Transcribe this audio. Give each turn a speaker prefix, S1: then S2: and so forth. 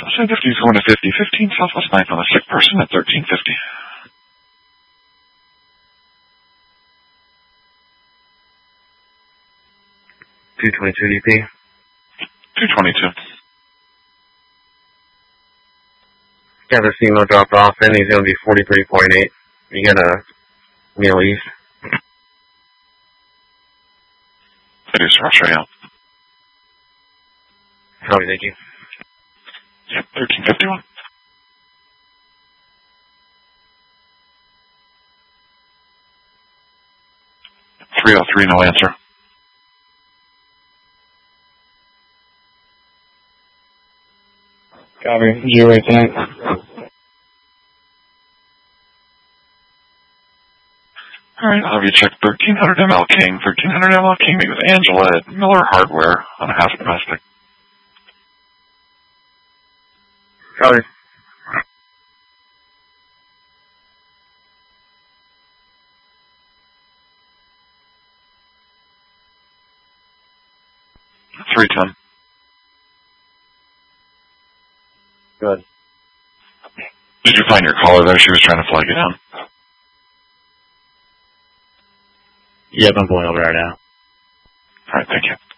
S1: San 50 is going to 50. 15 Southwest 9th on a sick person at 1350.
S2: 222 DP.
S1: 222.
S2: Got the signal dropped off, and he's going to be 43.8. You got a Middle East.
S1: It is Russia, yeah.
S2: Copy, thank you.
S1: Yep, 1351. .303, no answer.
S3: Copy. 089.
S1: Alright, I'll have you check 1300 ML King. 1300 ML King, meet with Angela at Miller Hardware on a half domestic.
S2: Copy.
S1: .310.
S2: Good.
S1: Did you find your caller there? She was trying to flag you down.
S4: Yep, I'm pulling over right now.
S1: Alright, thank you.